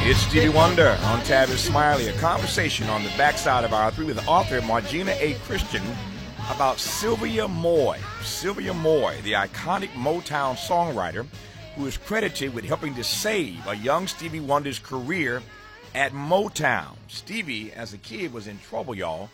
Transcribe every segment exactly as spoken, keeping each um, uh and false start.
It's Stevie Wonder on Tavis Smiley, a conversation on the backside of our three with author Margina A. Christian about Sylvia Moy. Sylvia Moy, the iconic Motown songwriter who is credited with helping to save a young Stevie Wonder's career at Motown. Stevie, as a kid, was in trouble, y'all.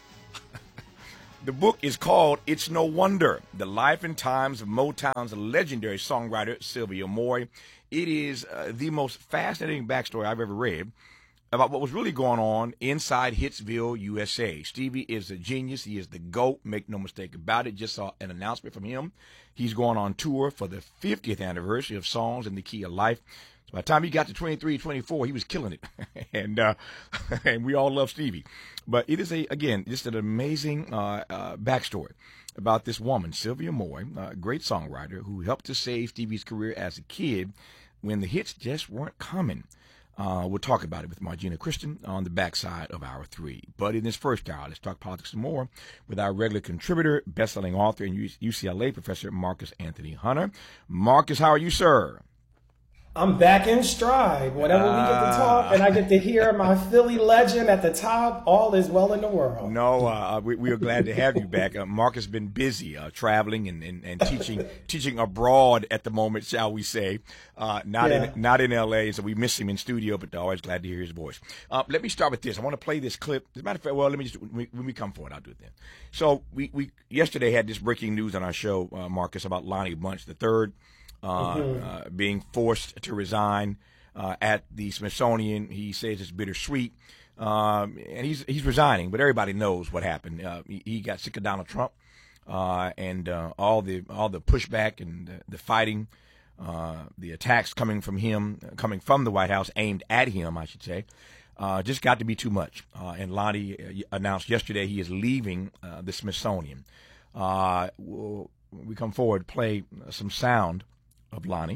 The book is called It's No Wonder, The Life and Times of Motown's legendary songwriter, Sylvia Moy. It is uh, the most fascinating backstory I've ever read about what was really going on inside Hitsville, U S A. Stevie is a genius. He is the GOAT. Make no mistake about it. Just saw an announcement from him. He's going on tour for the fiftieth anniversary of Songs in the Key of Life. So by the time he got to twenty-three, twenty-four, he was killing it. and uh, and we all love Stevie. But it is, a again, just an amazing uh, uh, backstory about this woman, Sylvia Moy, a great songwriter who helped to save Stevie's career as a kid when the hits just weren't coming. Uh, we'll talk about it with Margina Christian on the backside of hour three. But in this first hour, let's talk politics some more with our regular contributor, best-selling author and U C L A professor, Marcus Anthony Hunter. Marcus, how are you, sir? I'm back in stride. Whenever uh, we get to talk and I get to hear my Philly legend at the top, all is well in the world. No, uh, we, we are glad to have you back. Uh, Mark has been busy uh, traveling and, and, and teaching teaching abroad at the moment, shall we say. Uh, not yeah. in not in L A, so we miss him in studio, but always glad to hear his voice. Uh, let me start with this. I want to play this clip. As a matter of fact, well, let me just, when we, when we come forward, I'll do it then. So we, we yesterday had this breaking news on our show, uh, Marcus, about Lonnie Bunch the third. Uh, mm-hmm. uh, being forced to resign uh, at the Smithsonian. He says it's bittersweet, um, and he's he's resigning. But everybody knows what happened. Uh, he, he got sick of Donald Trump uh, and uh, all the all the pushback and the, the fighting, uh, the attacks coming from him, coming from the White House, aimed at him, I should say. Uh, just got to be too much. Uh, and Lonnie announced yesterday he is leaving uh, the Smithsonian. Uh, we'll, we come forward, play some sound of Lonnie,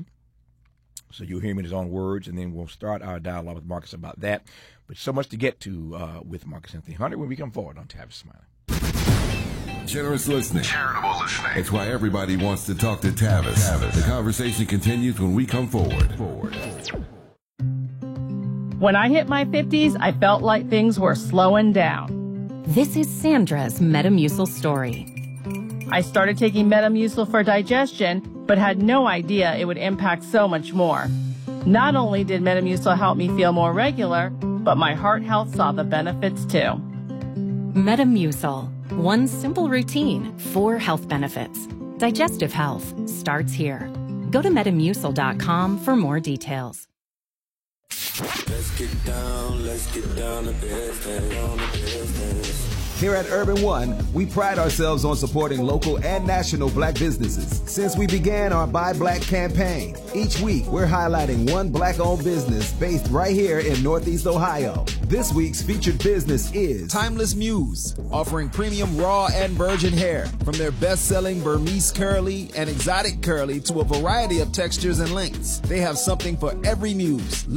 so you'll hear him in his own words, and then we'll start our dialogue with Marcus about that. But so much to get to uh, with Marcus Anthony Hunter when we come forward on Tavis Smiley. Generous listening. Charitable listening. It's why everybody wants to talk to Tavis. Tavis. The conversation continues when we come forward. Forward. When I hit my fifties, I felt like things were slowing down. This is Sandra's Metamucil story. I started taking Metamucil for digestion, but had no idea it would impact so much more. Not only did Metamucil help me feel more regular, but my heart health saw the benefits too. Metamucil. One simple routine, four health benefits. Digestive health starts here. Go to metamucil dot com for more details. Let's get down, let's get down to business, down to business. Here at Urban One, we pride ourselves on supporting local and national black businesses. Since we began our Buy Black campaign, each week we're highlighting one black-owned business based right here in Northeast Ohio. This week's featured business is Timeless Muse, offering premium raw and virgin hair, from their best-selling Burmese curly and exotic curly to a variety of textures and lengths. They have something for every muse.